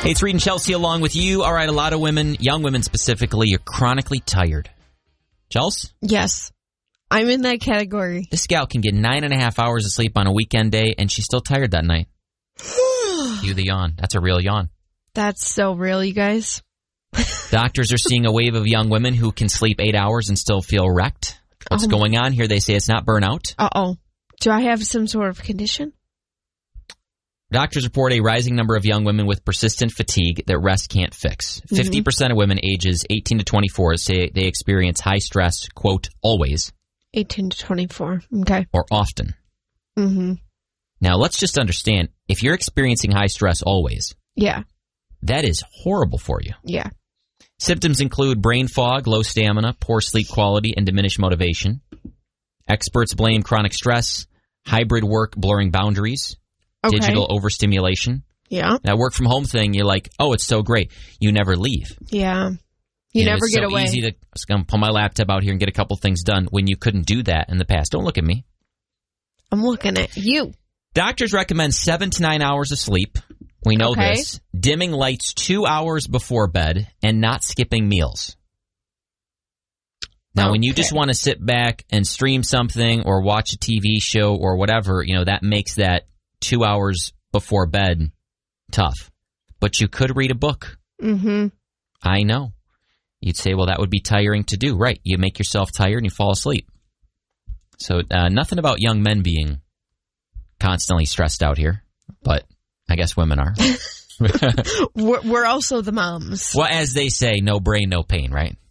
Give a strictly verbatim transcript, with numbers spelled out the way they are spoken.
Hey, it's Reed and Chelsea along with you. All right, a lot of women, young women specifically, you're chronically tired. Chelsea? Yes. I'm in that category. This gal can get nine and a half hours of sleep on a weekend day, and she's still tired that night. Cue the yawn. That's a real yawn. That's so real, you guys. Doctors are seeing a wave of young women who can sleep eight hours and still feel wrecked. What's oh. going on here? They say it's not burnout. Uh-oh. Do I have some sort of condition? Doctors report a rising number of young women with persistent fatigue that rest can't fix. Mm-hmm. fifty percent of women ages eighteen to twenty-four say they experience high stress, quote, always. eighteen to twenty-four. Okay. Or often. Mm-hmm. Now, let's just understand, if you're experiencing high stress always, yeah, that is horrible for you. Yeah. Symptoms include brain fog, low stamina, poor sleep quality, and diminished motivation. Experts blame chronic stress, hybrid work blurring boundaries, okay. digital overstimulation. Yeah. That work from home thing, you're like, oh, it's so great. You never leave. Yeah. You, you never know, it's get so away. It's easy to pull my laptop out here and get a couple things done when you couldn't do that in the past. Don't look at me. I'm looking at you. Doctors recommend seven to nine hours of sleep. We know okay. this. Dimming lights two hours before bed and not skipping meals. Now, okay. when you just want to sit back and stream something or watch a T V show or whatever, you know, that makes that two hours before bed tough. But you could read a book. Mm-hmm. I know. You'd say, well, that would be tiring to do. Right. You make yourself tired and you fall asleep. So uh, nothing about young men being constantly stressed out here, but I guess women are. we're, we're also the moms. Well, as they say, no brain, no pain, right?